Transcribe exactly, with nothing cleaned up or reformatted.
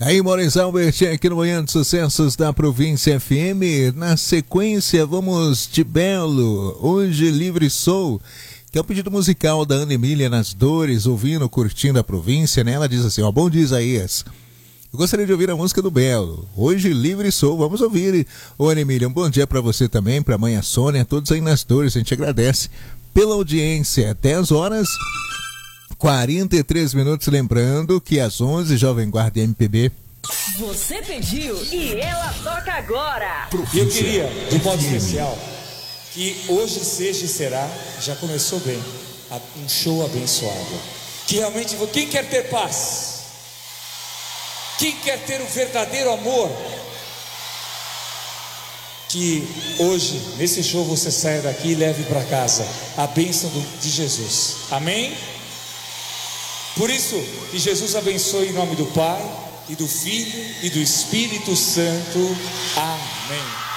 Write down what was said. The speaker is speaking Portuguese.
Aí, Maurício Albert, aqui no Manhã de Sucessos da Província F M. Na sequência, vamos de Belo, Hoje Livre Sou, que é o pedido musical da Ana Emília Nas Dores, ouvindo, curtindo a província, né? Ela diz assim, ó, bom dia, Isaías. Eu gostaria de ouvir a música do Belo, Hoje Livre Sou. Vamos ouvir. Ô, Ana Emília, um bom dia para você também, para a mãe Sônia, todos aí nas Dores. A gente agradece pela audiência. dez horas quarenta e três minutos, lembrando que às onze, Jovem Guarda M P B. Você pediu e ela toca agora. Eu queria, de modo especial, que hoje seja e será, já começou bem, um show abençoado. Que realmente, quem quer ter paz? Quem quer ter o verdadeiro amor? Que hoje, nesse show, você saia daqui e leve para casa a bênção do, de Jesus. Amém? Por isso, que Jesus abençoe em nome do Pai, e do Filho, e do Espírito Santo. Amém.